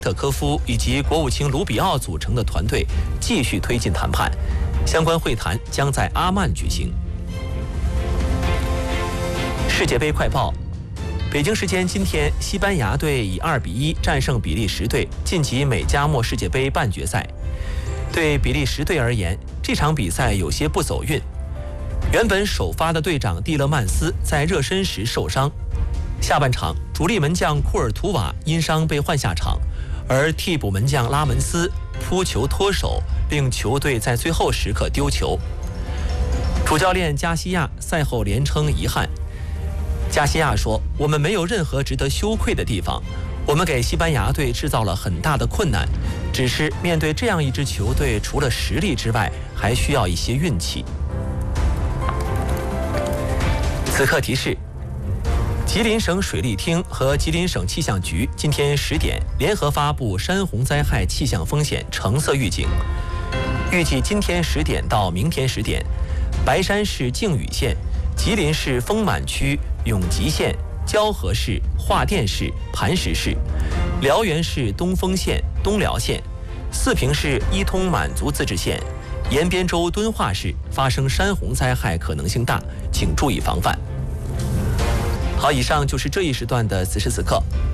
特科夫以及国务卿卢比奥组成的团队继续推进谈判，相关会谈将在阿曼举行。世界杯快报：北京时间今天，西班牙队以2-1战胜比利时队，晋级美加墨世界杯半决赛。对比利时队而言，这场比赛有些不走运。原本首发的队长蒂勒曼斯在热身时受伤，下半场主力门将库尔图瓦因伤被换下场。而替补门将拉门斯扑球脱手，令球队在最后时刻丢球。主教练加西亚赛后连称遗憾。加西亚说：“我们没有任何值得羞愧的地方，我们给西班牙队制造了很大的困难，只是面对这样一支球队，除了实力之外，还需要一些运气。”此刻提示：吉林省水利厅和吉林省气象局今天10点联合发布山洪灾害气象风险橙色预警。预计今天10点到明天10点，白山市靖宇县、吉林市丰满区永吉县、蛟河市、桦甸市、磐石市、辽源市东丰县、东辽县、四平市伊通满族自治县、延边州敦化市发生山洪灾害可能性大，请注意防范。好，以上就是这一时段的此时此刻。